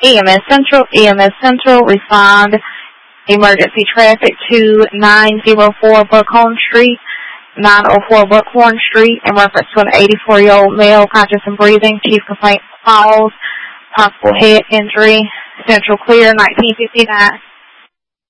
EMS Central, respond emergency traffic to 904 Buckhorn Street, 904 Buckhorn Street, in reference to an 84-year-old male conscious and breathing. Chief complaint falls, possible head injury. Central clear, 1959.